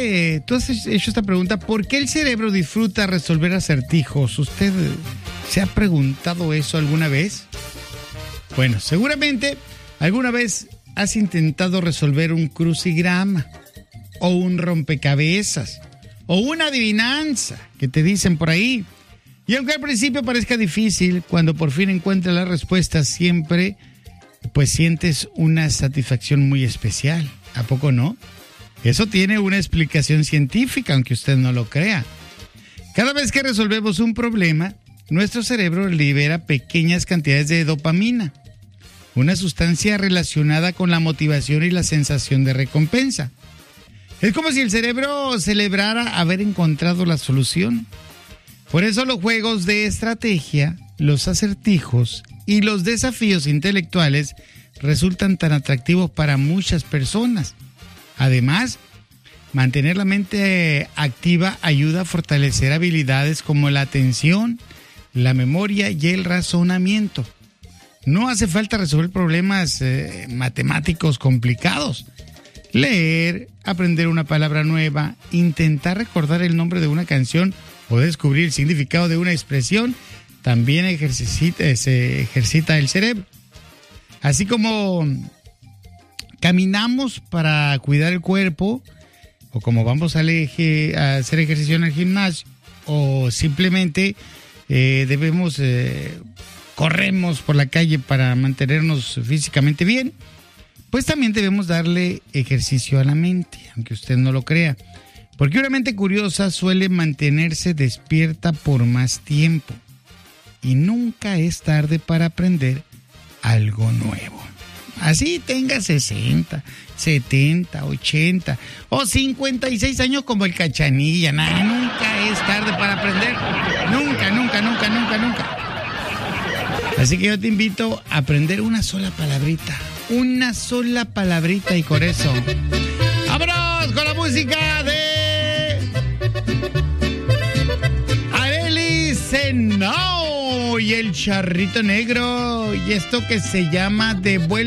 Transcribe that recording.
tú has hecho esta pregunta, ¿por qué el cerebro disfruta resolver acertijos? ¿Usted se ha preguntado eso alguna vez? Bueno, seguramente alguna vez has intentado resolver un crucigrama o un rompecabezas o una adivinanza que te dicen por ahí. Y aunque al principio parezca difícil, cuando por fin encuentras la respuesta, siempre pues sientes una satisfacción muy especial. ¿A poco no? Eso tiene una explicación científica, aunque usted no lo crea. Cada vez que resolvemos un problema, nuestro cerebro libera pequeñas cantidades de dopamina, una sustancia relacionada con la motivación y la sensación de recompensa. Es como si el cerebro celebrara haber encontrado la solución. Por eso los juegos de estrategia, los acertijos y los desafíos intelectuales resultan tan atractivos para muchas personas. Además, mantener la mente activa ayuda a fortalecer habilidades como la atención, la memoria y el razonamiento. No hace falta resolver problemas matemáticos complicados. Leer, aprender una palabra nueva, intentar recordar el nombre de una canción o descubrir el significado de una expresión también se ejercita el cerebro. Así como caminamos para cuidar el cuerpo, o como vamos a hacer ejercicio en el gimnasio, o simplemente corremos por la calle para mantenernos físicamente bien, pues también debemos darle ejercicio a la mente, aunque usted no lo crea. Porque una mente curiosa suele mantenerse despierta por más tiempo. Y nunca es tarde para aprender algo nuevo. Así tenga 60, 70, 80 o 56 años como el Cachanilla. Nunca es tarde para aprender. Nunca, nunca, nunca, nunca, nunca. Así que yo te invito a aprender una sola palabrita. Una sola palabrita y con eso. ¡Vámonos con la música de Arely Senao y el Charrito Negro! Y esto que se llama Devuelve